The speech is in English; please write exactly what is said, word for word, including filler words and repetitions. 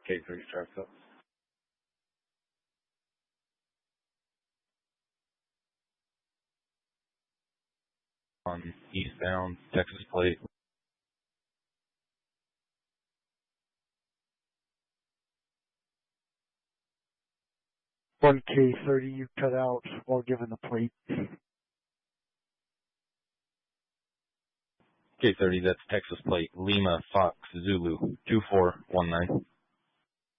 K three tracks up. On eastbound Texas plate. one K thirty, you cut out while given the plate. K thirty, that's Texas plate, Lima Fox Zulu two four one nine.